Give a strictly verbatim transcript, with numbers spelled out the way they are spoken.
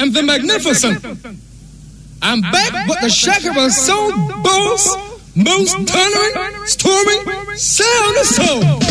and the magnificent. I'm back with the shaker of soul boss, most thundering, storming, sound of soul.